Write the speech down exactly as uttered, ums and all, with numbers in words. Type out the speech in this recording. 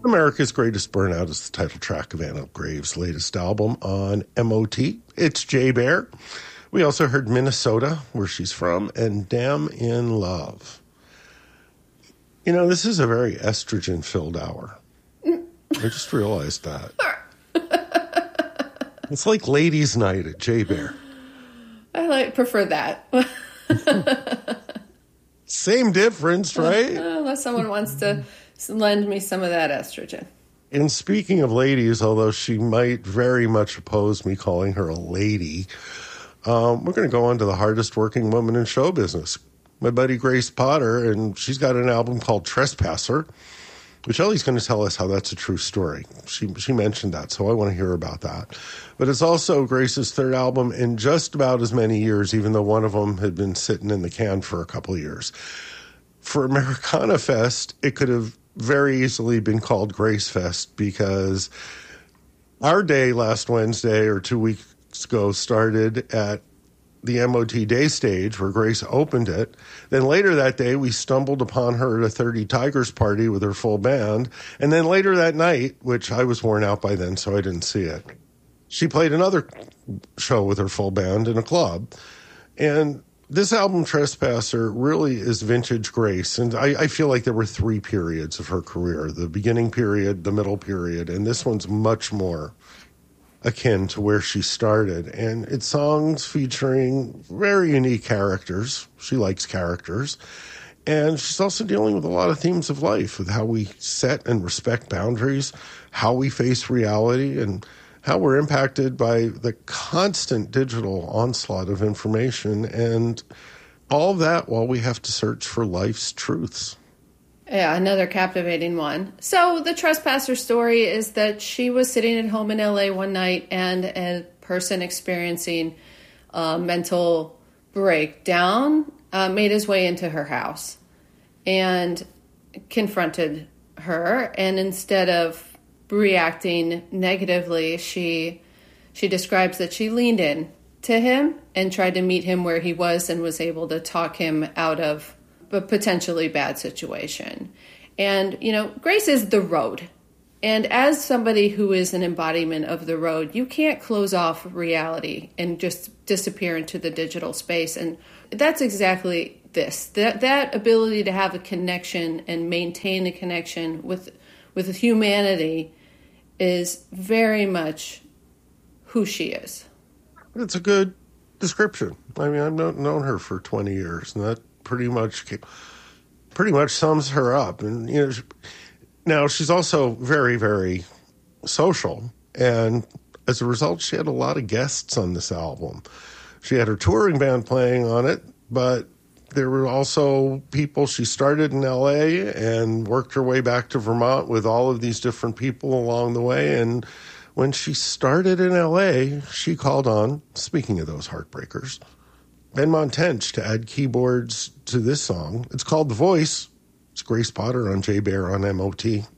America's Greatest Burnout is the title track of Anna Graves' latest album on M O T. It's Jay Bear. We also heard Minnesota, where she's from, and Damn in Love. You know, this is a very estrogen-filled hour. I just realized that. It's like ladies' night at Jay Bear. I like prefer that. Same difference, right? Uh, unless someone wants to lend me some of that estrogen. And speaking of ladies, although she might very much oppose me calling her a lady, um, we're going to go on to the hardest working woman in show business, my buddy Grace Potter, and she's got an album called Trespasser, which Ellie's going to tell us how that's a true story. She she mentioned that, so I want to hear about that. But it's also Grace's third album in just about as many years, even though one of them had been sitting in the can for a couple of years. For Americana Fest, it could have very easily been called Grace Fest, because our day last Wednesday or two weeks ago started at the M O T Day Stage, where Grace opened it. Then later that day, we stumbled upon her at a thirty Tigers party with her full band. And then later that night, which I was worn out by then, so I didn't see it, she played another show with her full band in a club. And this album, Trespasser, really is vintage Grace. And I, I feel like there were three periods of her career: the beginning period, the middle period, and this one's much more akin to where she started. And it's songs featuring very unique characters. She likes characters. And she's also dealing with a lot of themes of life, with how we set and respect boundaries, how we face reality, and how we're impacted by the constant digital onslaught of information, and all that while we have to search for life's truths. Yeah, another captivating one. So the Trespasser story is that she was sitting at home in L A one night, and a person experiencing a mental breakdown uh, made his way into her house and confronted her. And instead of reacting negatively, she she describes that she leaned in to him and tried to meet him where he was, and was able to talk him out of a potentially bad situation. And, you know, Grace is the road. And as somebody who is an embodiment of the road, you can't close off reality and just disappear into the digital space. And that's exactly this. That that ability to have a connection and maintain a connection with with humanity is very much who she is. It's a good description. I mean, I've known, known her for twenty years, and that pretty much pretty much sums her up. And you know, she, now she's also very, very social, and as a result, she had a lot of guests on this album. She had her touring band playing on it, but there were also people. She started in L A and worked her way back to Vermont with all of these different people along the way. And when she started in L A, she called on, speaking of those heartbreakers, Benmont Tench to add keyboards to this song. It's called The Voice. It's Grace Potter on Jay Bear on M O T.